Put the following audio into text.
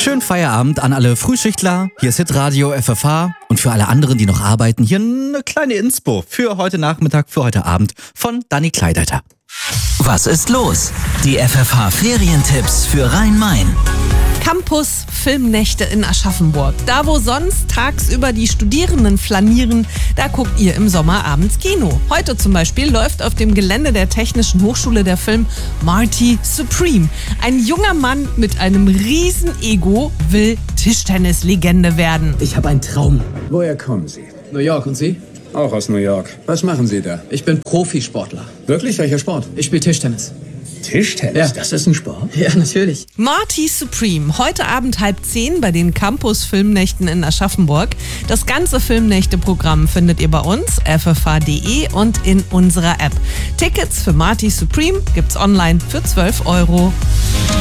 Schönen Feierabend an alle Frühschichtler. Hier ist Hitradio FFH. Und für alle anderen, die noch arbeiten, hier eine kleine Inspo für heute Nachmittag, für heute Abend von Dani Kleideiter. Was ist los? Die FFH-Ferientipps für Rhein-Main. Campus Filmnächte in Aschaffenburg. Da, wo sonst tagsüber die Studierenden flanieren, da guckt ihr im Sommer abends Kino. Heute zum Beispiel läuft auf dem Gelände der Technischen Hochschule der Film Marty Supreme. Ein junger Mann mit einem riesen Ego will Tischtennislegende werden. Ich habe einen Traum. Woher kommen Sie? New York, und Sie? Auch aus New York. Was machen Sie da? Ich bin Profisportler. Wirklich? Welcher Sport? Ich spiele Tischtennis. Tischtennis? Ja. Das ist ein Sport? Ja, natürlich. Marty Supreme, heute Abend 9:30 bei den Campus Filmnächten in Aschaffenburg. Das ganze Filmnächte-Programm findet ihr bei uns, ffh.de und in unserer App. Tickets für Marty Supreme gibt's online für 12 €.